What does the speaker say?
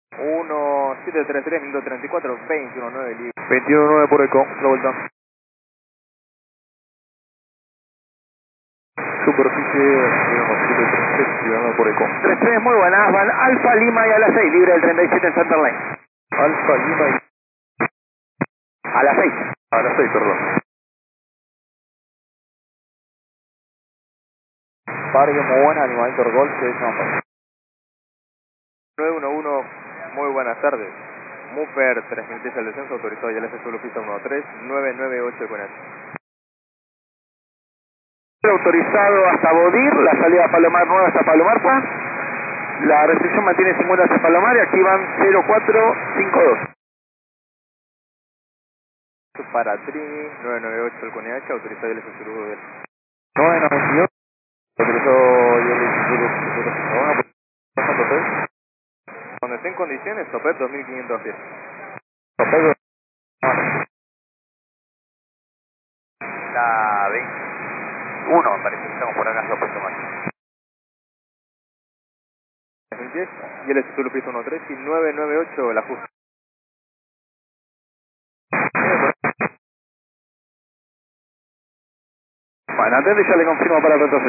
1733, minuto 34, 21.9 libre. 21.9 por eco, la vuelta. Superficie, digamos, 733, llegando por eco. 33, muy buenas, van Alfa Lima y a las 6, libre del 37 en Center Lane. Alfa Lima y A las 6. a las 6, perdón. Parque, muy buena, animador Golf, 911, muy buenas tardes. Muffer 3000 al descenso, autorizado ya el solo pista 13, 998 con H. Autorizado hasta Bodir, la salida a Palomar Nueva hasta Palomarpa. La restricción mantiene 50 hasta Palomar y aquí van 0452. Para Trini, 998 el con H, autorizado ya el solo del... 992, autorizado y el hotel. Cuando esté en condiciones, Topet 2500 pies. Papel, La 21, parece que estamos por acá, puesto más. 2010 y el solo pista 13 y 998 el ajuste. Bueno, atende y ya le confirmo para el retroceso.